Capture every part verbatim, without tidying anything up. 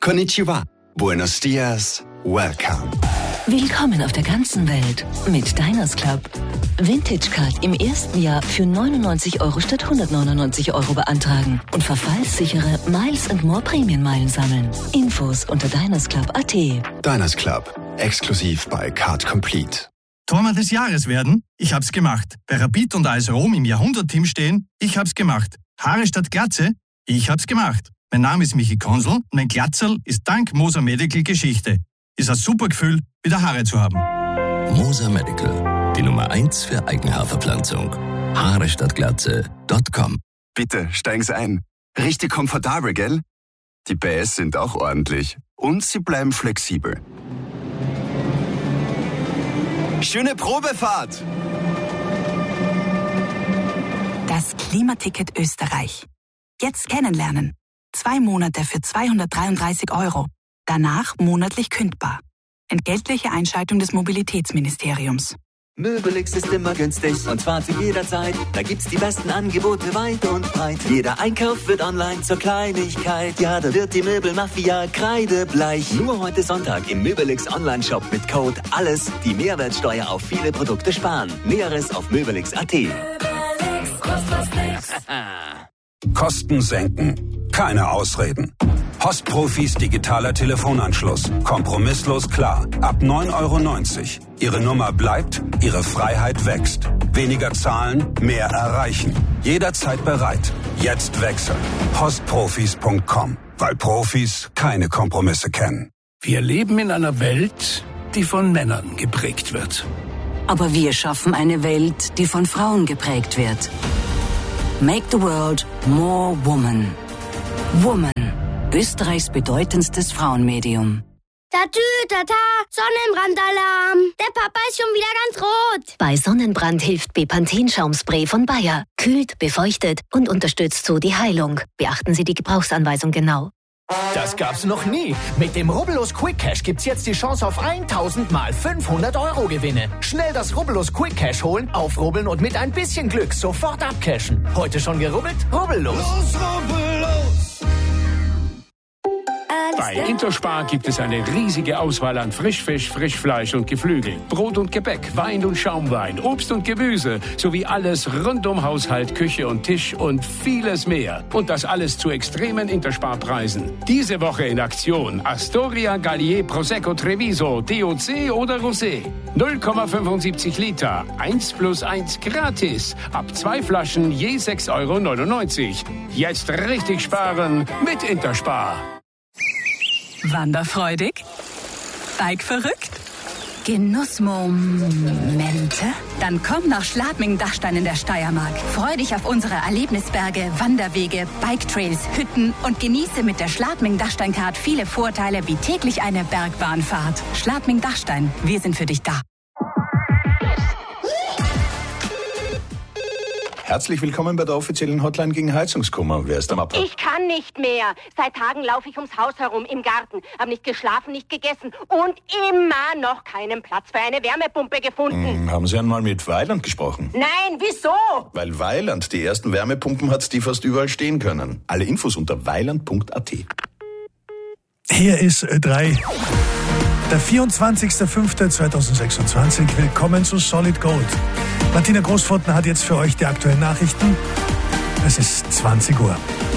Konnichiwa. Buenos dias. Welcome. Willkommen auf der ganzen Welt mit Diners Club. Vintage Card im ersten Jahr für neunundneunzig Euro statt hundertneunundneunzig Euro beantragen und verfallssichere Miles and More Prämienmeilen sammeln. Infos unter dinersclub punkt at. Diners Club. Exklusiv bei Card Complete. Torwart des Jahres werden? Ich hab's gemacht. Bei Rapid und A S Rom im Jahrhundertteam stehen? Ich hab's gemacht. Haare statt Glatze? Ich hab's gemacht. Mein Name ist Michi Konsel und mein Glatzerl ist dank Moser Medical Geschichte. Ist ein super Gefühl, wieder Haare zu haben. Moser Medical, die Nummer eins für Eigenhaarverpflanzung. Haare statt Glatze Punkt com. Bitte, steigen Sie ein. Richtig komfortabel, gell? Die B S sind auch ordentlich. Und sie bleiben flexibel. Schöne Probefahrt! Das Klimaticket Österreich. Jetzt kennenlernen. Zwei Monate für zweihundertdreiunddreißig Euro. Danach monatlich kündbar. Entgeltliche Einschaltung des Mobilitätsministeriums. Möbelix ist immer günstig und zwar zu jeder Zeit. Da gibt's die besten Angebote weit und breit. Jeder Einkauf wird online zur Kleinigkeit. Ja, da wird die Möbelmafia kreidebleich. Nur heute Sonntag im Möbelix Online-Shop mit Code ALLES die Mehrwertsteuer auf viele Produkte sparen. Näheres auf möbelix punkt at. Kosten senken. Keine Ausreden. Postprofis digitaler Telefonanschluss. Kompromisslos klar. Ab neun Euro neunzig. Ihre Nummer bleibt, Ihre Freiheit wächst. Weniger zahlen, mehr erreichen. Jederzeit bereit. Jetzt wechseln. postprofis punkt com. Weil Profis keine Kompromisse kennen. Wir leben in einer Welt, die von Männern geprägt wird. Aber wir schaffen eine Welt, die von Frauen geprägt wird. Make the world more woman. Woman. Österreichs bedeutendstes Frauenmedium. Tatü, tata, Sonnenbrandalarm. Der Papa ist schon wieder ganz rot. Bei Sonnenbrand hilft Bepanthen-Schaumspray von Bayer. Kühlt, befeuchtet und unterstützt so die Heilung. Beachten Sie die Gebrauchsanweisung genau. Das gab's noch nie. Mit dem Rubbellos Quick Cash gibt's jetzt die Chance auf tausend mal fünfhundert Euro Gewinne. Schnell das Rubbellos Quick Cash holen, aufrubbeln und mit ein bisschen Glück sofort abcashen. Heute schon gerubbelt? Rubbellos. Los, Rubbellos! Bei Interspar gibt es eine riesige Auswahl an Frischfisch, Frischfleisch und Geflügel, Brot und Gebäck, Wein und Schaumwein, Obst und Gemüse, sowie alles rund um Haushalt, Küche und Tisch und vieles mehr. Und das alles zu extremen Interspar-Preisen. Diese Woche in Aktion Astoria, Gallier, Prosecco, Treviso, D O C oder Rosé. null Komma fünfundsiebzig Liter, eins plus eins gratis. Ab zwei Flaschen je sechs Euro neunundneunzig. Jetzt richtig sparen mit Interspar. Wanderfreudig? Bikeverrückt? Genussmomente? Dann komm nach Schladming-Dachstein in der Steiermark. Freu dich auf unsere Erlebnisberge, Wanderwege, Biketrails, Hütten und genieße mit der Schladming-Dachstein-Card viele Vorteile wie täglich eine Bergbahnfahrt. Schladming-Dachstein, wir sind für dich da. Herzlich willkommen bei der offiziellen Hotline gegen Heizungskummer. Wer ist am Apparat? Ich kann nicht mehr. Seit Tagen laufe ich ums Haus herum, im Garten. Hab nicht geschlafen, nicht gegessen und immer noch keinen Platz für eine Wärmepumpe gefunden. Hm, haben Sie einmal mit Weiland gesprochen? Nein, wieso? Weil Weiland die ersten Wärmepumpen hat, die fast überall stehen können. Alle Infos unter weiland punkt at. Hier ist drei. Der vierundzwanzigster fünfter zweitausendsechsundzwanzig. Willkommen zu Solid Gold. Martina Großpfoten hat jetzt für euch die aktuellen Nachrichten. Es ist zwanzig Uhr.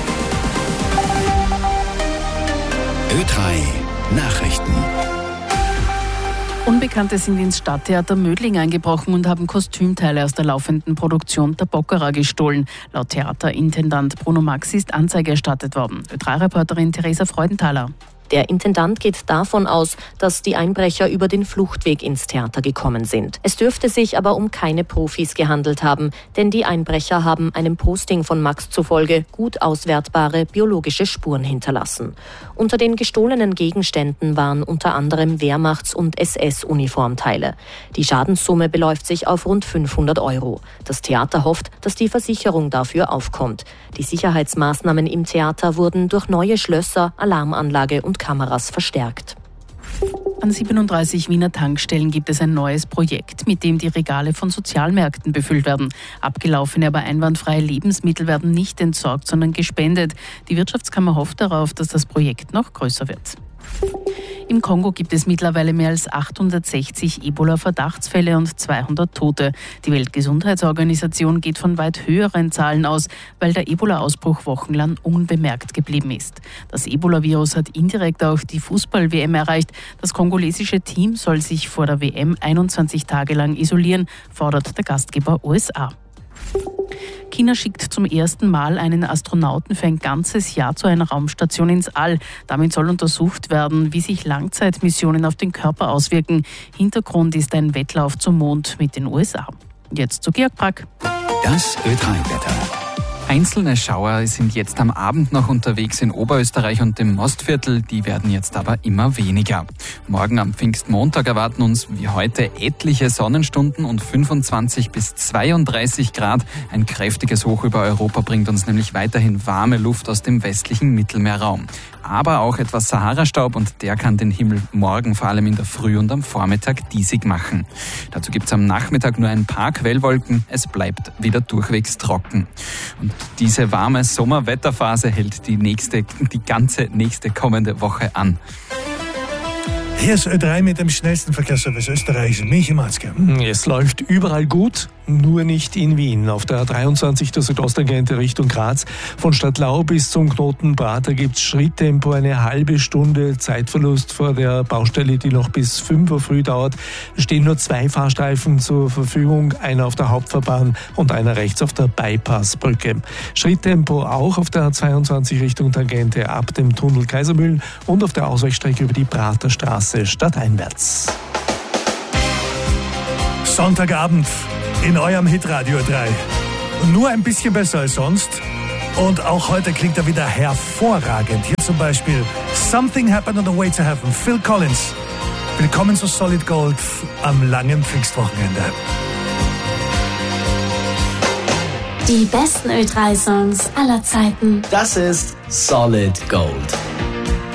Ö drei Nachrichten. Unbekannte sind ins Stadttheater Mödling eingebrochen und haben Kostümteile aus der laufenden Produktion der Bockerer gestohlen. Laut Theaterintendant Bruno Maxi ist Anzeige erstattet worden. Ö drei Reporterin Theresa Freudenthaler. Der Intendant geht davon aus, dass die Einbrecher über den Fluchtweg ins Theater gekommen sind. Es dürfte sich aber um keine Profis gehandelt haben, denn die Einbrecher haben einem Posting von Max zufolge gut auswertbare biologische Spuren hinterlassen. Unter den gestohlenen Gegenständen waren unter anderem Wehrmachts- und S S-Uniformteile. Die Schadenssumme beläuft sich auf rund fünfhundert Euro. Das Theater hofft, dass die Versicherung dafür aufkommt. Die Sicherheitsmaßnahmen im Theater wurden durch neue Schlösser, Alarmanlage und Kameras verstärkt. An siebenunddreißig Wiener Tankstellen gibt es ein neues Projekt, mit dem die Regale von Sozialmärkten befüllt werden. Abgelaufene, aber einwandfreie Lebensmittel werden nicht entsorgt, sondern gespendet. Die Wirtschaftskammer hofft darauf, dass das Projekt noch größer wird. Im Kongo gibt es mittlerweile mehr als achthundertsechzig Ebola-Verdachtsfälle und zweihundert Tote. Die Weltgesundheitsorganisation geht von weit höheren Zahlen aus, weil der Ebola-Ausbruch wochenlang unbemerkt geblieben ist. Das Ebola-Virus hat indirekt auch die Fußball-W M erreicht. Das kongolesische Team soll sich vor der W M einundzwanzig Tage lang isolieren, fordert der Gastgeber U S A. China schickt zum ersten Mal einen Astronauten für ein ganzes Jahr zu einer Raumstation ins All. Damit soll untersucht werden, wie sich Langzeitmissionen auf den Körper auswirken. Hintergrund ist ein Wettlauf zum Mond mit den U S A. Jetzt zu Georg Brack. Das Ö drei Wetter. Einzelne Schauer sind jetzt am Abend noch unterwegs in Oberösterreich und dem Mostviertel, die werden jetzt aber immer weniger. Morgen am Pfingstmontag erwarten uns wie heute etliche Sonnenstunden und fünfundzwanzig bis zweiunddreißig Grad. Ein kräftiges Hoch über Europa bringt uns nämlich weiterhin warme Luft aus dem westlichen Mittelmeerraum. Aber auch etwas Sahara-Staub und der kann den Himmel morgen vor allem in der Früh und am Vormittag diesig machen. Dazu gibt es am Nachmittag nur ein paar Quellwolken, es bleibt wieder durchwegs trocken. Und diese warme Sommerwetterphase hält die nächste, die ganze nächste kommende Woche an. Hier ist Ö drei mit dem schnellsten Verkehrsservice Österreichs, Michi Matzke. Es läuft überall gut, nur nicht in Wien. Auf der A dreiundzwanzig der Südosttangente Richtung Graz. Von Stadtlau bis zum Knoten Prater gibt es Schritttempo, eine halbe Stunde Zeitverlust vor der Baustelle, die noch bis fünf Uhr früh dauert. Es stehen nur zwei Fahrstreifen zur Verfügung, einer auf der Hauptfahrbahn und einer rechts auf der Bypassbrücke. Schritttempo auch auf der A zweiundzwanzig Richtung Tangente ab dem Tunnel Kaisermühlen und auf der Ausweichstrecke über die Prater Straße stadteinwärts. Sonntagabend in eurem Hitradio drei. Nur ein bisschen besser als sonst. Und auch heute klingt er wieder hervorragend. Hier zum Beispiel Something Happened on the Way to Heaven, Phil Collins. Willkommen zu Solid Gold am langen Pfingstwochenende. Die besten Ö drei Songs aller Zeiten. Das ist Solid Gold.